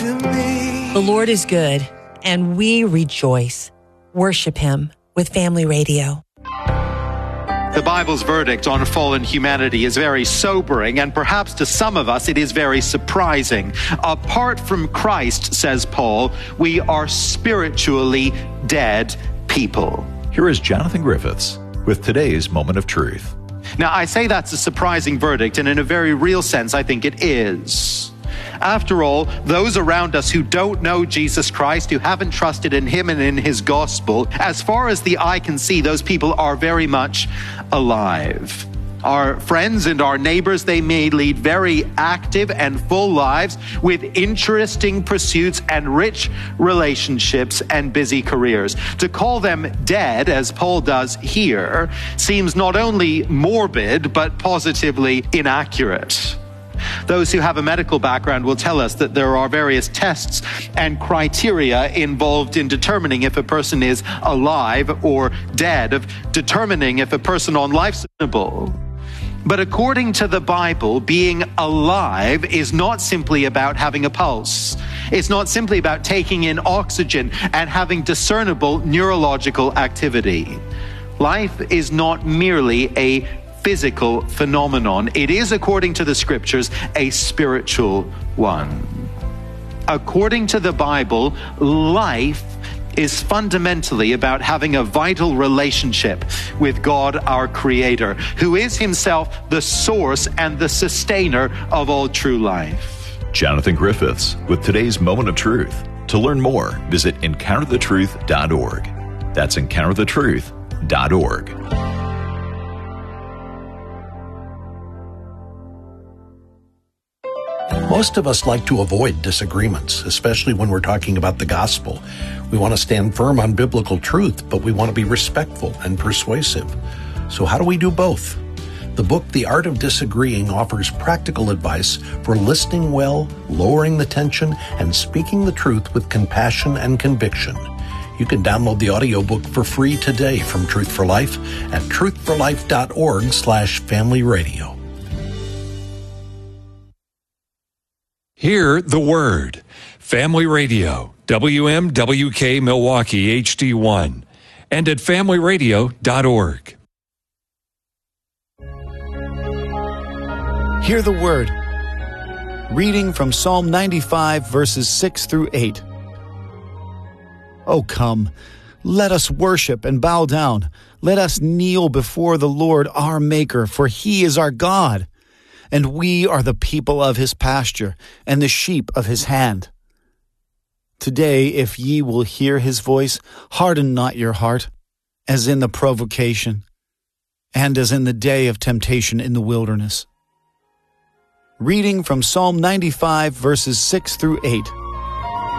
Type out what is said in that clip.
to me. The Lord is good, and we rejoice. Worship Him with Family Radio. The Bible's verdict on fallen humanity is very sobering, and perhaps to some of us it is very surprising. Apart from Christ, says Paul, we are spiritually dead people. Here is Jonathan Griffiths with today's Moment of Truth. Now, I say that's a surprising verdict, and in a very real sense, I think it is. After all, those around us who don't know Jesus Christ, who haven't trusted in Him and in His gospel, as far as the eye can see, those people are very much alive. Our friends and our neighbors, they may lead very active and full lives with interesting pursuits and rich relationships and busy careers. To call them dead, as Paul does here, seems not only morbid, but positively inaccurate. Those who have a medical background will tell us that there are various tests and criteria involved in determining if a person is alive or dead, of determining if a person on life is suitable. But according to the Bible, being alive is not simply about having a pulse. It's not simply about taking in oxygen and having discernible neurological activity. Life is not merely a physical phenomenon. It is, according to the scriptures, a spiritual one. According to the Bible, life is fundamentally about having a vital relationship with God, our Creator, who is Himself the source and the sustainer of all true life. Jonathan Griffiths with today's Moment of Truth. To learn more, visit EncounterTheTruth.org. That's EncounterTheTruth.org. Most of us like to avoid disagreements, especially when we're talking about the gospel. We want to stand firm on biblical truth, but we want to be respectful and persuasive. So how do we do both? The book, The Art of Disagreeing, offers practical advice for listening well, lowering the tension, and speaking the truth with compassion and conviction. You can download the audiobook for free today from Truth for Life at truthforlife.org/familyradio. Hear the Word. Family Radio, WMWK Milwaukee HD1, and at familyradio.org. Hear the Word. Reading from Psalm 95, verses 6 through 8. Oh, come, let us worship and bow down. Let us kneel before the Lord our Maker, for He is our God. And we are the people of His pasture, and the sheep of His hand. Today, if ye will hear His voice, harden not your heart, as in the provocation, and as in the day of temptation in the wilderness. Reading from Psalm 95, verses 6 through 8.